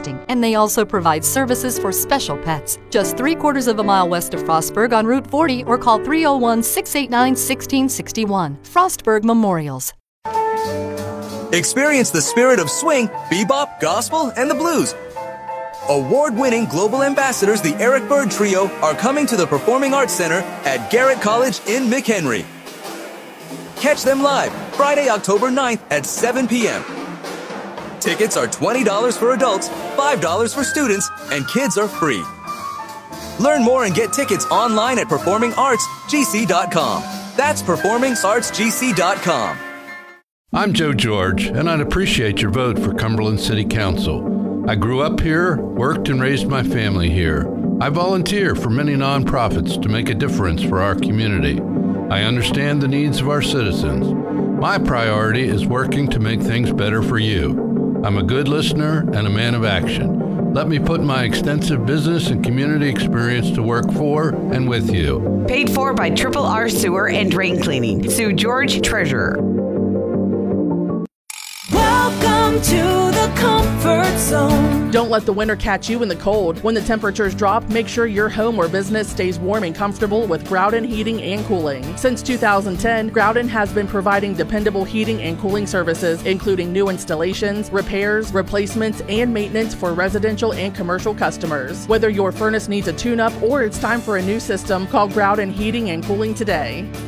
testing, and they also provide services for special pets. Just 3/4 of a mile west of Frostburg on Route 40 or call 301-689-1661. Frostburg Memorials. Experience the spirit of swing, bebop, gospel, and the blues. Award-winning global ambassadors, the Eric Bird Trio, are coming to the Performing Arts Center at Garrett College in McHenry. Catch them live Friday, October 9th at 7 p.m. Tickets are $20 for adults, $5 for students, and kids are free. Learn more and get tickets online at performingartsgc.com. That's performingartsgc.com. I'm Joe George, and I'd appreciate your vote for Cumberland City Council. I grew up here, worked and raised my family here. I volunteer for many nonprofits to make a difference for our community. I understand the needs of our citizens. My priority is working to make things better for you. I'm a good listener and a man of action. Let me put my extensive business and community experience to work for and with you. Paid for by Triple R Sewer and Drain Cleaning. Sue George, Treasurer. Welcome to the comfort zone. Don't let the winter catch you in the cold. When the temperatures drop, make sure your home or business stays warm and comfortable with Groudon Heating and Cooling. Since 2010, Groudon has been providing dependable heating and cooling services, including new installations, repairs, replacements, and maintenance for residential and commercial customers. Whether your furnace needs a tune-up or it's time for a new system, call Groudon Heating and Cooling today.